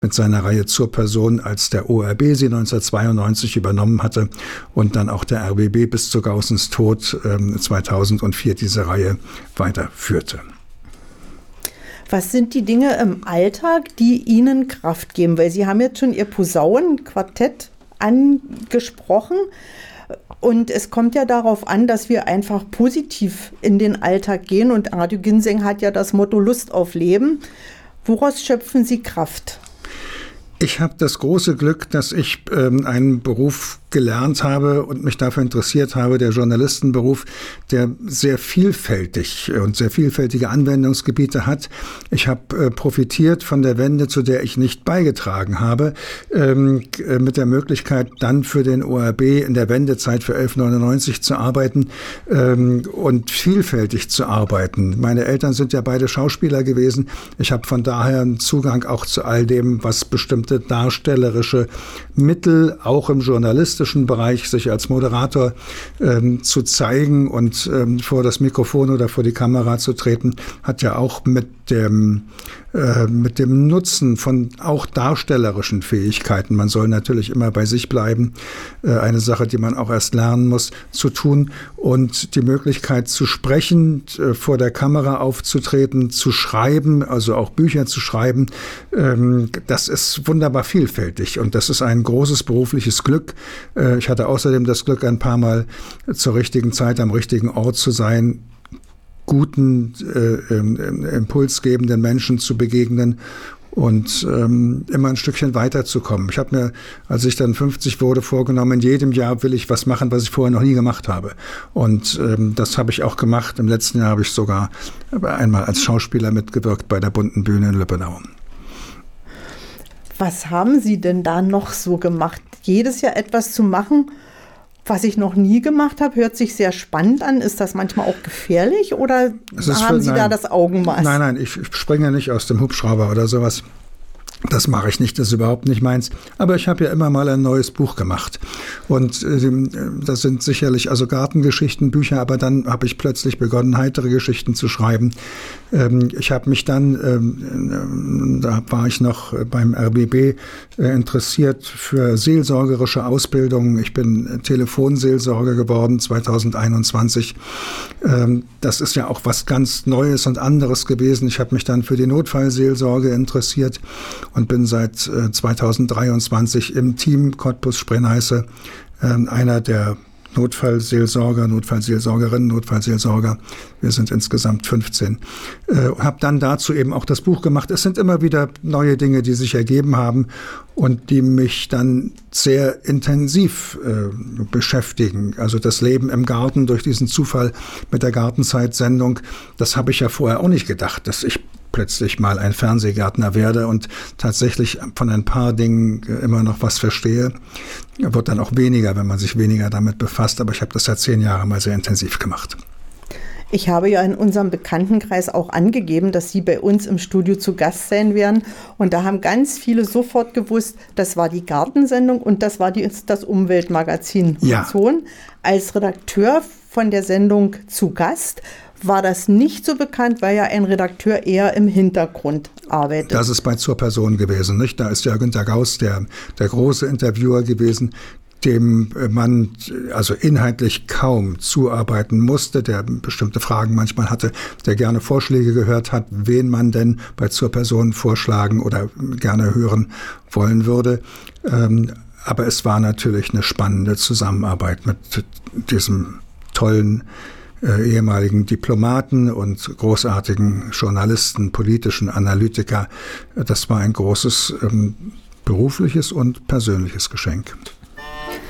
mit seiner Reihe zur Person, als der ORB sie 1992 übernommen hatte und dann auch der RBB bis zu Gaußens Tod 2004 diese Reihe weiterführte. Was sind die Dinge im Alltag, die Ihnen Kraft geben? Weil Sie haben jetzt schon Ihr Posaunenquartett angesprochen. Und es kommt ja darauf an, dass wir einfach positiv in den Alltag gehen. Und Radio Ginseng hat ja das Motto Lust auf Leben. Woraus schöpfen Sie Kraft? Ich habe das große Glück, dass ich einen Beruf gelernt habe und mich dafür interessiert habe, der Journalistenberuf, der sehr vielfältig und sehr vielfältige Anwendungsgebiete hat. Ich habe profitiert von der Wende, zu der ich nicht beigetragen habe, mit der Möglichkeit, dann für den ORB in der Wendezeit für 1199 zu arbeiten und vielfältig zu arbeiten. Meine Eltern sind ja beide Schauspieler gewesen. Ich habe von daher einen Zugang auch zu all dem, was bestimmte darstellerische Mittel, auch im journalistischen Bereich, sich als Moderator zu zeigen und vor das Mikrofon oder vor die Kamera zu treten, hat ja auch mit dem Nutzen von auch darstellerischen Fähigkeiten, man soll natürlich immer bei sich bleiben, eine Sache, die man auch erst lernen muss, zu tun, und die Möglichkeit zu sprechen, vor der Kamera aufzutreten, zu schreiben, also auch Bücher zu schreiben, das ist wunderbar vielfältig und das ist ein großes berufliches Glück. Ich hatte außerdem das Glück, ein paar Mal zur richtigen Zeit am richtigen Ort zu sein, guten, impulsgebenden Menschen zu begegnen und immer ein Stückchen weiterzukommen. Ich habe mir, als ich dann 50 wurde, vorgenommen, in jedem Jahr will ich was machen, was ich vorher noch nie gemacht habe. Und das habe ich auch gemacht. Im letzten Jahr habe ich sogar einmal als Schauspieler mitgewirkt bei der Bunten Bühne in Lübbenau. Was haben Sie denn da noch so gemacht? Jedes Jahr etwas zu machen, was ich noch nie gemacht habe, hört sich sehr spannend an. Ist das manchmal auch gefährlich oder haben Sie da das Augenmaß? Nein, ich springe nicht aus dem Hubschrauber oder sowas. Das mache ich nicht, das ist überhaupt nicht meins. Aber ich habe ja immer mal ein neues Buch gemacht. Und das sind sicherlich also Gartengeschichten, Bücher, aber dann habe ich plötzlich begonnen, heitere Geschichten zu schreiben. Ich habe mich dann, da war ich noch beim RBB, interessiert für seelsorgerische Ausbildung. Ich bin Telefonseelsorger geworden 2021. Das ist ja auch was ganz Neues und anderes gewesen. Ich habe mich dann für die Notfallseelsorge interessiert und bin seit 2023 im Team Cottbus-Spree-Neiße einer der Notfallseelsorgerinnen, Notfallseelsorger. Wir sind insgesamt 15. Habe dann dazu eben auch das Buch gemacht. Es sind immer wieder neue Dinge, die sich ergeben haben und die mich dann sehr intensiv beschäftigen. Also das Leben im Garten durch diesen Zufall mit der Gartenzeit-Sendung, das habe ich ja vorher auch nicht gedacht, dass ich plötzlich mal ein Fernsehgärtner werde und tatsächlich von ein paar Dingen immer noch was verstehe. Wird dann auch weniger, wenn man sich weniger damit befasst, aber ich habe das ja 10 Jahre mal sehr intensiv gemacht. Ich habe ja in unserem Bekanntenkreis auch angegeben, dass Sie bei uns im Studio zu Gast sein werden. Und da haben ganz viele sofort gewusst, das war die Gartensendung und das war das Umweltmagazin. Ja. Als Redakteur von der Sendung zu Gast war das nicht so bekannt, weil ja ein Redakteur eher im Hintergrund arbeitet. Das ist bei Zur Person gewesen, nicht? Da ist ja Günter Gauss der große Interviewer gewesen, dem man also inhaltlich kaum zuarbeiten musste, der bestimmte Fragen manchmal hatte, der gerne Vorschläge gehört hat, wen man denn bei Zur Person vorschlagen oder gerne hören wollen würde. Aber es war natürlich eine spannende Zusammenarbeit mit diesem tollen ehemaligen Diplomaten und großartigen Journalisten, politischen Analytiker. Das war ein großes berufliches und persönliches Geschenk.